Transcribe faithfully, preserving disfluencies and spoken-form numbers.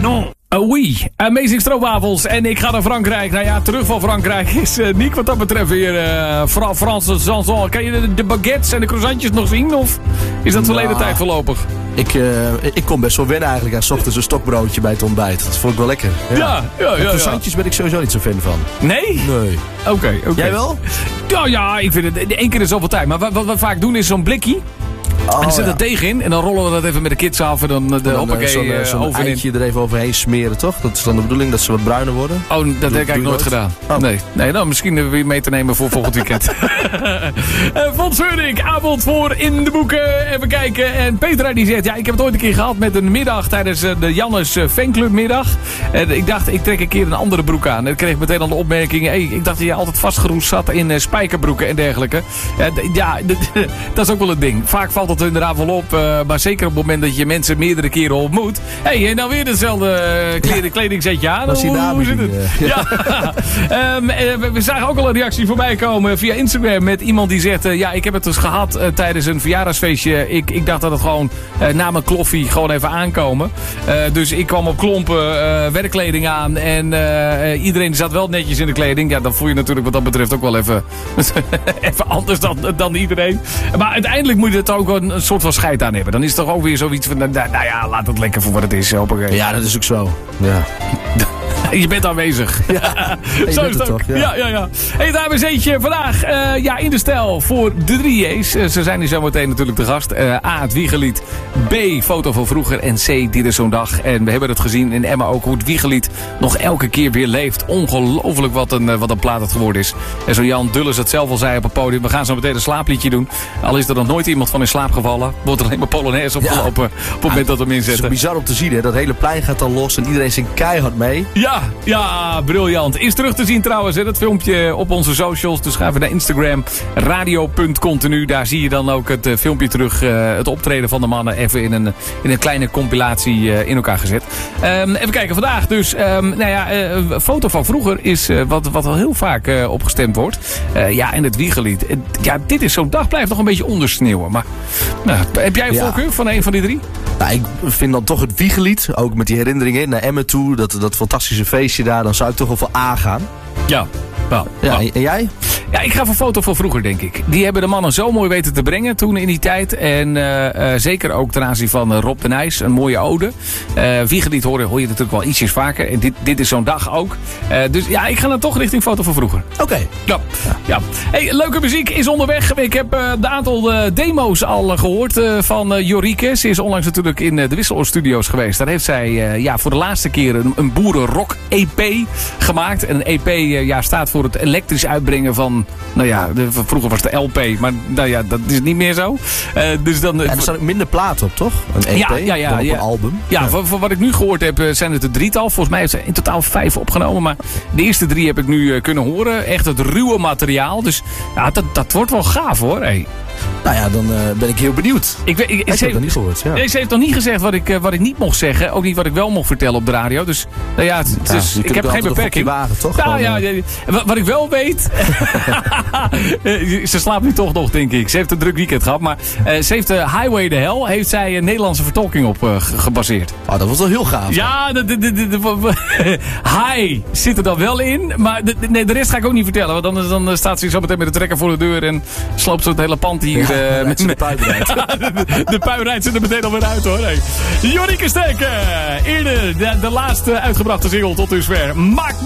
non. Uh, oui, Amazing Stroopwafels. En ik ga naar Frankrijk. Nou ja, terug van Frankrijk is uh, Niek wat dat betreft weer uh, Fra- Franse chanson. Kan je de, de baguettes en de croissantjes nog zien? Of is dat verleden nou, tijd voorlopig? Ik, uh, ik kom best wel wennen eigenlijk aan 's ochtends een stokbroodje bij het ontbijt. Dat vond ik wel lekker. Ja, ja, ja. ja, ja. Croissantjes ben ik sowieso niet zo fan van. Nee? Nee. Oké, okay, oké. Okay. Jij wel? Ja, ja, ik vind het één keer in zoveel tijd. Maar wat, wat we vaak doen is zo'n blikkie. Oh, en dan zit ja. dat deeg in en dan rollen we dat even met de kids af en dan de hoppakee zo'n, uh, zo'n oven in. eitje er even overheen smeren, toch? Dat is dan de bedoeling dat ze wat bruiner worden? Oh, dat doe, heb ik eigenlijk nooit gedaan. Oh. Nee, nee, dan misschien weer mee te nemen voor volgend weekend. uh, Fons Heurink, avond voor in de boeken. Even kijken. En Petra die zegt, ja, ik heb het ooit een keer gehad met een middag tijdens uh, de Jannes uh, fanclubmiddag. En ik dacht, ik trek een keer een andere broek aan. En ik kreeg meteen al de opmerking, hey, ik dacht dat je altijd vastgeroest zat in uh, spijkerbroeken en dergelijke. Uh, d- ja, d- dat is ook wel een ding. Vaak valt het inderdaad wel op, uh, maar zeker op het moment dat je mensen meerdere keren ontmoet. Hé, hey, nou weer hetzelfde kled- ja. kledingzetje aan. Dat is hoe, hoe zit het? Uh, ja. um, we, we zagen ook al een reactie voorbij komen via Instagram met iemand die zegt, uh, ja, ik heb het dus gehad uh, tijdens een verjaardagsfeestje. Ik, ik dacht dat het gewoon uh, na mijn kloffie gewoon even aankomen. Uh, dus ik kwam op klompen uh, werkkleding aan en uh, iedereen zat wel netjes in de kleding. Ja, dan voel je natuurlijk wat dat betreft ook wel even, even anders dan, dan iedereen. Maar uiteindelijk moet je het ook een, een soort van scheid aan hebben. Dan is het toch ook weer zoiets van, nou, nou ja, laat het lekker voor wat het is. Hoppakee. Ja, dat is ook zo. Ja. Je bent aanwezig. Ja, zo is het ook. Toch, ja. ja, ja, ja. Hey, dames en heren, vandaag uh, ja, in de stijl voor de drie J's. Uh, ze zijn hier zo meteen natuurlijk te gast. Uh, A, het Wiegelied. B, foto van vroeger. En C, dit is zo'n dag. En we hebben het gezien in Emma ook, hoe het Wiegelied nog elke keer weer leeft. Ongelooflijk wat een, uh, wat een plaat het geworden is. En zo Jan Dulles het zelf al zei op het podium. We gaan zo meteen een slaapliedje doen. Al is er nog nooit iemand van in slaap gevallen. Wordt er alleen maar Polonaise opgelopen ja. op het moment dat we hem inzetten. Het is bizar om te zien, hè. Dat hele plein gaat dan los en iedereen zingt keihard mee. Ja, ja, briljant. Is terug te zien trouwens, hè, dat filmpje op onze socials. Dus ga even naar Instagram, radio punt continu. Daar zie je dan ook het uh, filmpje terug. Uh, het optreden van de mannen even in een, in een kleine compilatie uh, in elkaar gezet. Um, even kijken, vandaag dus. Um, nou ja, uh, foto van vroeger is uh, wat, wat al heel vaak uh, opgestemd wordt. Uh, ja, en het Wiegelied. Uh, ja, dit is zo'n dag, blijft nog een beetje ondersneeuwen. Maar nou, heb jij een ja. voorkeur van een van die drie? Nou, ik vind dan toch het Wiegelied, ook met die herinneringen naar Emmen toe, dat, dat fantastische feestje daar, dan zou ik toch wel voor A gaan. Ja. Nou, ja, nou. En jij? Ja, ik ga voor foto van vroeger, denk ik. Die hebben de mannen zo mooi weten te brengen toen in die tijd. En uh, uh, zeker ook ten aanzien van uh, Rob de Nijs, een mooie ode. Uh, Wiegelied hoor, hoor je natuurlijk wel ietsjes vaker. En dit, dit is zo'n dag ook. Uh, dus ja, ik ga dan toch richting foto van vroeger. Oké. Okay. Ja. ja. ja. Hey, leuke muziek is onderweg. Ik heb uh, een aantal uh, demo's al uh, gehoord uh, van uh, Jorike. Ze is onlangs natuurlijk in uh, de Wisseloor Studios geweest. Daar heeft zij uh, ja, voor de laatste keer een, een boerenrock E P gemaakt. En een E P uh, ja, staat voor het elektrisch uitbrengen van, nou ja, de, vroeger was de L P, maar nou ja, dat is niet meer zo. Uh, dus dan, ja, er staan ook minder platen op, toch? Een E P ja, ja, ja, dan op ja. een album. Ja, ja. Voor, voor wat ik nu gehoord heb, zijn het er drietal. Volgens mij heeft ze in totaal vijf opgenomen, maar de eerste drie heb ik nu uh, kunnen horen. Echt het ruwe materiaal. Dus ja, dat, dat wordt wel gaaf hoor. Hey. Nou ja, dan uh, ben ik heel benieuwd. Ik, ik, ik, ik heb het niet gehoord. Ja. Nee, ze heeft nog niet gezegd wat ik, uh, wat ik niet mocht zeggen. Ook niet wat ik wel mocht vertellen op de radio. Dus, nou ja, het, ja, dus, ik heb geen beperking. Wagen, toch? Nou, ja, ja, wat, wat ik wel weet. Ze slaapt nu toch nog, denk ik. Ze heeft een druk weekend gehad. Maar uh, ze heeft de uh, Highway to Hell. Heeft zij een Nederlandse vertolking op uh, gebaseerd. Oh, dat was wel heel gaaf. Ja, de, de, de, de, de, Hi zit er dan wel in. Maar de, de, nee, de rest ga ik ook niet vertellen. Want dan, dan staat ze zo meteen met de trekker voor de deur. En sloopt ze het hele pand hier. Ja, uh, met de pui eruit. de, de pui rijdt ze er meteen alweer uit hoor. Hey. Jorike Sterke. Eerder de, de laatste uitgebrachte single tot dusver. Maak